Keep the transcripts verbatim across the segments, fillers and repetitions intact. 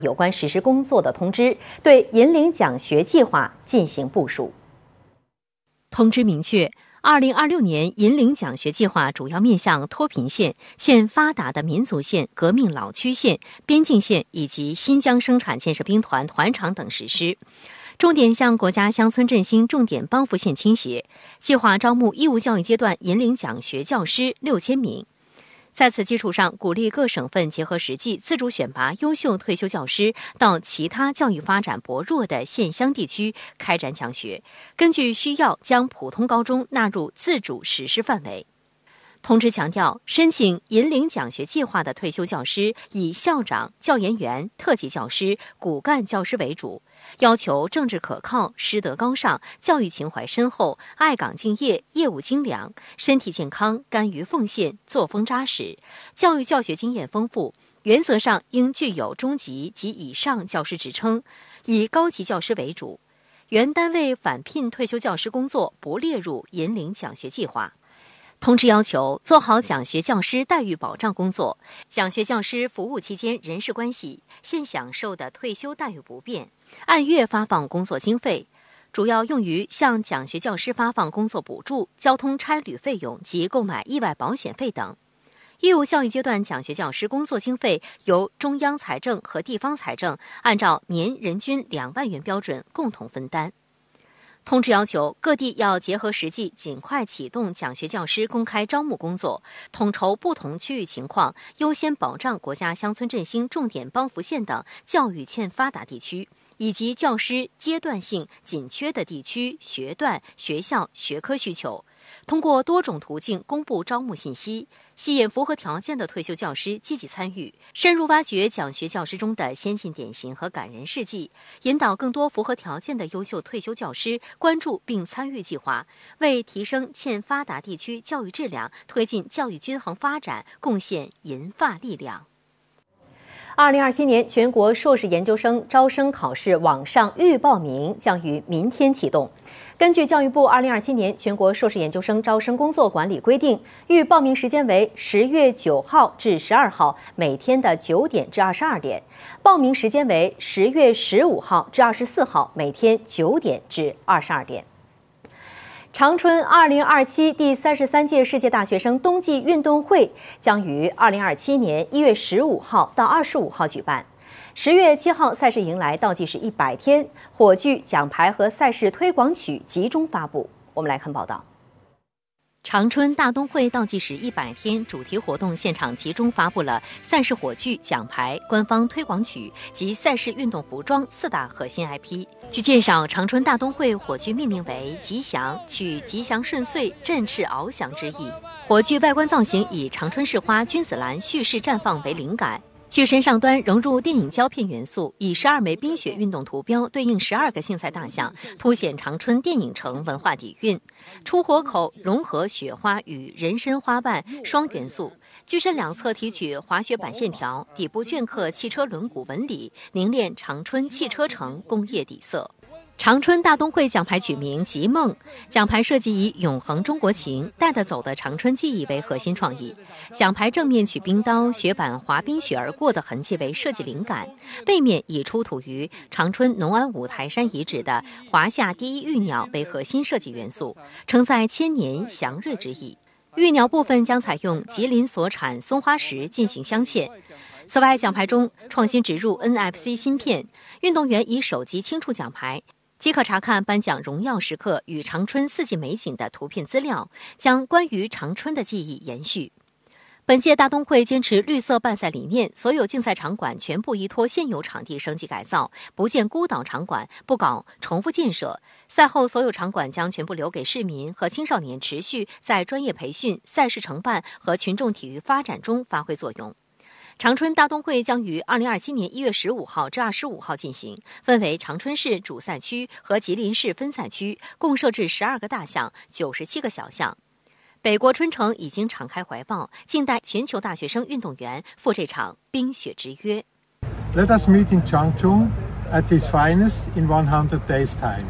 有关实施工作的通知，对引领奖学计划进行部署。 通知明确，二零二六年引领奖学计划主要面向脱贫县、欠发达的民族县、革命老区县、边境县以及新疆生产建设兵团团场等实施，重点向国家乡村振兴重点帮扶县倾斜。计划招募义务教育阶段引领奖学教师六千名。在此基础上，鼓励各省份结合实际，自主选拔优秀退休教师到其他教育发展薄弱的县乡地区开展讲学，根据需要将普通高中纳入自主实施范围。通知强调，申请引领奖学计划的退休教师以校长、教研员、特级教师、骨干教师为主，要求政治可靠、师德高尚、教育情怀深厚、爱岗敬业、业务精良、身体健康、甘于奉献、作风扎实、教育教学经验丰富，原则上应具有中级及以上教师职称，以高级教师为主。原单位返聘退休教师工作不列入引领奖学计划。通知要求做好奖学教师待遇保障工作，奖学教师服务期间人事关系现享受的退休待遇不变，按月发放工作经费，主要用于向奖学教师发放工作补助、交通差旅费用及购买意外保险费等。义务教育阶段奖学教师工作经费由中央财政和地方财政按照年人均两万元标准共同分担。通知要求各地要结合实际，尽快启动奖学教师公开招募工作，统筹不同区域情况，优先保障国家乡村振兴重点帮扶县等教育欠发达地区，以及教师阶段性紧缺的地区学段、学校、学科需求。通过多种途径公布招募信息，吸引符合条件的退休教师积极参与，深入挖掘奖学教师中的先进典型和感人事迹，引导更多符合条件的优秀退休教师关注并参与计划，为提升欠发达地区教育质量、推进教育均衡发展贡献银发力量。 二零二七年全国硕士研究生招生考试网上预报名将于明天启动。根据教育部二零二七年全国硕士研究生招生工作管理规定，预报名时间为十月九号至十二号，每天的九点至二十二点；报名时间为十月十五号至二十四号，每天九点至二十二点。长春二零二七第三十三届世界大学生冬季运动会将于二零二七年一月十五号到二十五号举办。十月七号，赛事迎来倒计时一百天，火炬、奖牌和赛事推广曲集中发布。我们来看报道。 长春大冬会倒计时一百天主题活动现场集中发布了赛事火炬、奖牌、官方推广曲及赛事运动服装四大核心 I P。据介绍，长春大冬会火炬命名为“吉祥”，取吉祥顺遂、振翅翱翔之意。火炬外观造型以长春市花君子兰蓄势绽放为灵感。具身上端融入电影胶片元素，以十二枚冰雪运动图标对应十二个竞赛大项，凸显长春电影城文化底蕴。出火口融合雪花与人参花瓣双元素，具身两侧提取滑雪板线条，底部镌刻汽车轮毂纹理，凝练长春汽车城工业底色。长春大冬会奖牌取名“极梦”，奖牌设计以永恒中国情、带得走的长春记忆为核心创意。奖牌正面取冰刀、雪板滑冰雪而过的痕迹为设计灵感，背面以出土于长春农安五台山遗址的华夏第一玉鸟为核心设计元素，承载千年祥瑞之意。玉鸟部分将采用吉林所产松花石进行镶嵌。此外，奖牌中创新植入 N F C 芯片，运动员以手机轻触奖牌，即可查看颁奖荣耀时刻与长春四季美景的图片资料，将关于长春的记忆延续。本届大冬会坚持绿色办赛理念，所有竞赛场馆全部依托现有场地升级改造，不建孤岛场馆，不搞重复建设。赛后所有场馆将全部留给市民和青少年，持续在专业培训、赛事承办和群众体育发展中发挥作用。长春大冬会将于二零二七年一月十五号至二十五号进行，分为长春市主赛区和吉林市分赛区，共设置十二个大项、九十七个小项。北国春城已经敞开怀抱，静待全球大学生运动员赴这场冰雪之约。 Let us meet in Changchun at its finest in one hundred days' time.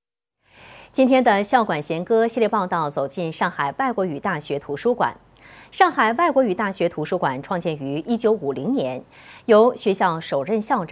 今天的校馆弦歌系列报道走进上海外国语大学图书馆。 上海外国语大学图书馆创建于一九五零年，由学校首任校长